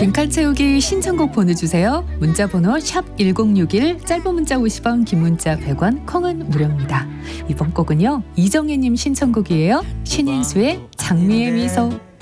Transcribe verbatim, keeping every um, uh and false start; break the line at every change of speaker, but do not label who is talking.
빈칸 채우기 신청곡 보내주세요. 문자번호 샵 일공육일, 짧은 문자 오십 원, 긴 문자 백 원, 콩은 무료입니다. 이번 곡은요, 이정혜님 신청곡이에요. 신인수의 장미의 미소.